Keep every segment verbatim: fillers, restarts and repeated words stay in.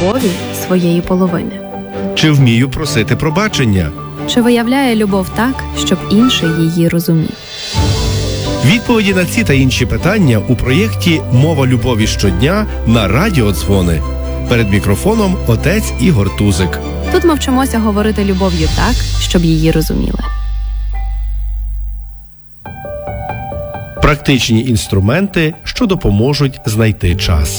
любові своєї половини? Чи вмію просити пробачення? Чи виявляє любов так, щоб інший її розумів? Відповіді на ці та інші питання у проєкті «Мова любові щодня» на радіодзвони. Перед мікрофоном отець Ігор Тузик. Тут ми вчимося говорити любов'ю так, щоб її розуміли. Практичні інструменти, що допоможуть знайти час.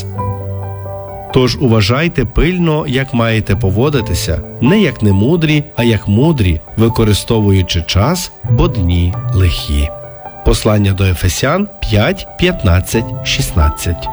Тож уважайте пильно, як маєте поводитися, не як немудрі, а як мудрі, використовуючи час, бо дні лихі. Послання до Ефесян п'ять, п'ятнадцять, шістнадцять.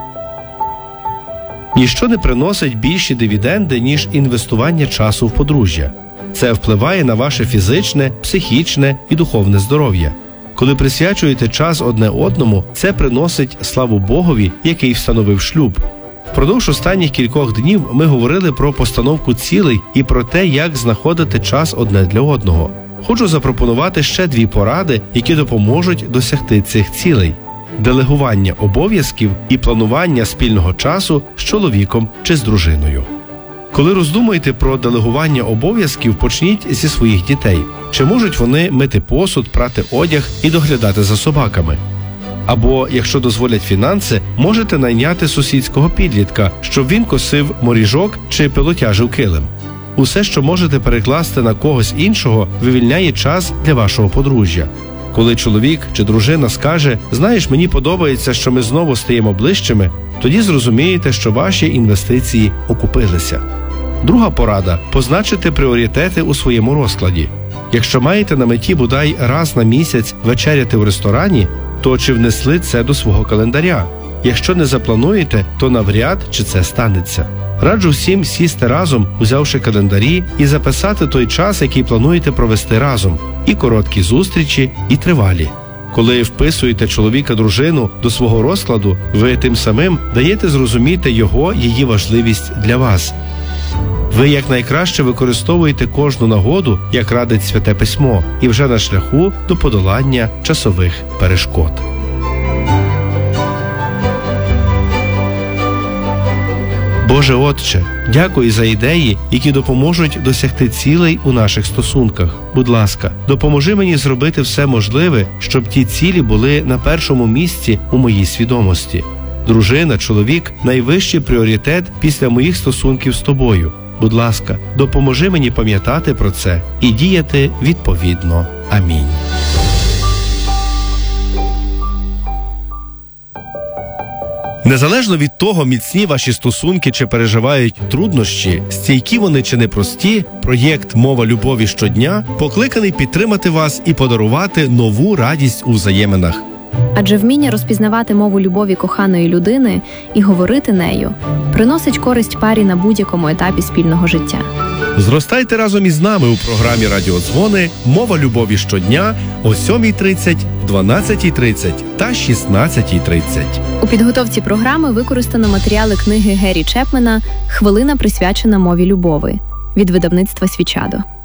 Ніщо не приносить більші дивіденди, ніж інвестування часу в подружжя. Це впливає на ваше фізичне, психічне і духовне здоров'я. Коли присвячуєте час одне одному, це приносить славу Богові, який встановив шлюб. Впродовж останніх кількох днів ми говорили про постановку цілей і про те, як знаходити час одне для одного. Хочу запропонувати ще дві поради, які допоможуть досягти цих цілей. Делегування обов'язків і планування спільного часу з чоловіком чи з дружиною. Коли роздумуєте про делегування обов'язків, почніть зі своїх дітей. Чи можуть вони мити посуд, прати одяг і доглядати за собаками? Або, якщо дозволять фінанси, можете найняти сусідського підлітка, щоб він косив моріжок чи пилотяжив килим. Усе, що можете перекласти на когось іншого, вивільняє час для вашого подружжя. Коли чоловік чи дружина скаже «Знаєш, мені подобається, що ми знову стаємо ближчими», тоді зрозумієте, що ваші інвестиції окупилися. Друга порада – позначити пріоритети у своєму розкладі. Якщо маєте на меті бодай раз на місяць вечеряти в ресторані, то чи внесли це до свого календаря? Якщо не заплануєте, то навряд чи це станеться. Раджу всім сісти разом, узявши календарі, і записати той час, який плануєте провести разом. І короткі зустрічі, і тривалі. Коли вписуєте чоловіка-дружину до свого розкладу, ви тим самим даєте зрозуміти його, її важливість для вас. Ви якнайкраще використовуєте кожну нагоду, як радить Святе Письмо, і вже на шляху до подолання часових перешкод. Боже Отче, дякую за ідеї, які допоможуть досягти цілей у наших стосунках. Будь ласка, допоможи мені зробити все можливе, щоб ті цілі були на першому місці у моїй свідомості. Дружина, чоловік – найвищий пріоритет після моїх стосунків з тобою. Будь ласка, допоможи мені пам'ятати про це і діяти відповідно. Амінь. Незалежно від того, міцні ваші стосунки чи переживають труднощі, стійкі вони чи непрості, проєкт «Мова любові щодня» покликаний підтримати вас і подарувати нову радість у взаєминах. Адже вміння розпізнавати мову любові коханої людини і говорити нею приносить користь парі на будь-якому етапі спільного життя. Зростайте разом із нами у програмі «Радіодзвони» «Мова любові щодня» о сьомій тридцять, дванадцятій тридцять та шістнадцятій тридцять. У підготовці програми використано матеріали книги Геррі Чепмена «Хвилина, присвячена мові любові» від видавництва «Свічадо».